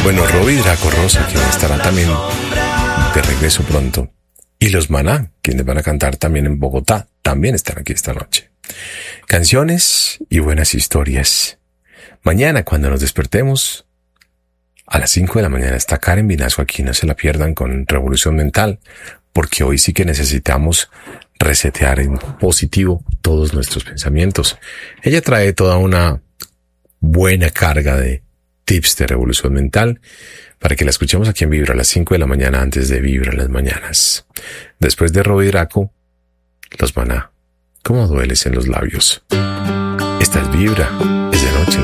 Bueno, Robbie Draco Rosa, quien estará también de regreso pronto. Y los Maná, quienes van a cantar también en Bogotá, también están aquí esta noche. Canciones y buenas historias. Mañana, cuando nos despertemos, a las 5 de la mañana está Karen Vinasco aquí, no se la pierdan con Revolución Mental, porque hoy sí que necesitamos resetear en positivo todos nuestros pensamientos. Ella trae toda una buena carga de tips de revolución mental para que la escuchemos aquí en Vibra a las 5 de la mañana antes de Vibra en las mañanas. Después de Robbie Draco, los Maná. ¿Cómo dueles en los labios? Esta es Vibra, es de noche.